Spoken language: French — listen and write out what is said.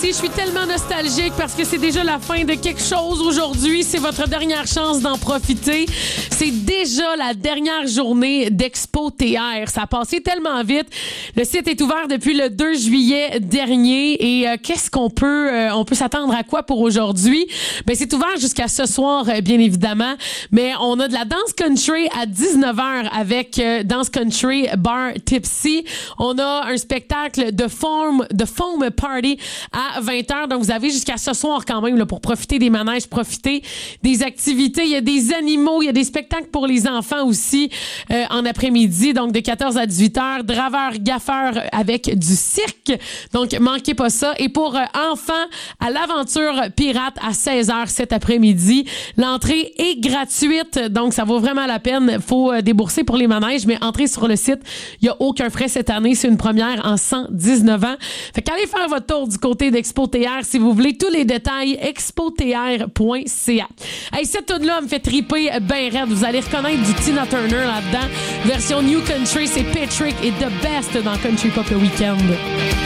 aussi. Je suis tellement nostalgique parce que c'est déjà la fin de quelque chose aujourd'hui. C'est votre dernière chance d'en profiter. C'est déjà la dernière journée d'Expo TR. Ça a passé tellement vite. Le site est ouvert depuis le 2 juillet dernier. Et qu'est-ce qu'on peut... on peut s'attendre à quoi pour aujourd'hui? Ben, c'est ouvert jusqu'à ce soir, bien évidemment. Mais on a de la danse country à 19h avec Danse Country Bar Tipsy. On a un spectacle de foam party à 20h. Donc, vous avez jusqu'à ce soir quand même là, pour profiter des manèges, profiter des activités. Il y a des animaux, il y a des spectacles pour les enfants aussi en après-midi. Donc, de 14 à 18h, draveurs, gaffeurs avec du cirque. Donc, manquez pas ça. Et pour enfants, à l'aventure pirate à 16h cet après-midi. L'entrée est gratuite. Donc, ça vaut vraiment la peine. Faut débourser pour les manèges, mais entrer sur le site, il n'y a aucun frais cette année. C'est une première en 119 ans. Fait qu'allez faire votre tour du côté d'Expo TR si vous voulez. Tous les détails, expotr.ca. Hey, cette tune-là me fait triper ben raide. Vous allez reconnaître du Tina Turner là-dedans. Version New Country, c'est Patrick et The Best dans Country Pop le Weekend.